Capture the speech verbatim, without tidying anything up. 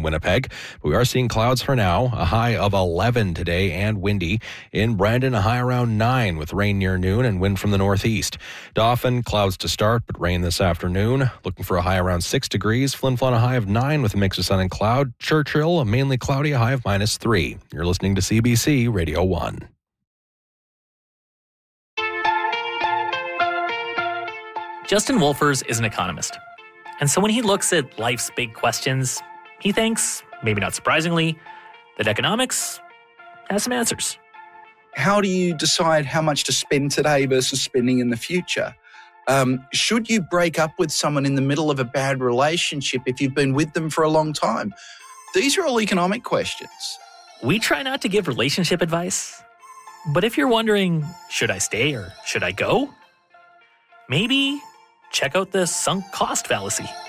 Winnipeg. But we are seeing clouds for now, a high of eleven today and windy. In Brandon, a high around nine with rain near noon and wind from the northeast. Dauphin, clouds to start, but rain this afternoon. Looking for a high around six degrees. Flin Flon, a high of nine with a mix of sun and cloud. Churchill, a mainly cloudy, a high of minus three. You're listening to C B C Radio one. Justin Wolfers is an economist. And so when he looks at life's big questions, he thinks, maybe not surprisingly, that economics has some answers. How do you decide how much to spend today versus spending in the future? Um, should you break up with someone in the middle of a bad relationship if you've been with them for a long time? These are all economic questions. We try not to give relationship advice, but if you're wondering, should I stay or should I go? Maybe check out the sunk cost fallacy.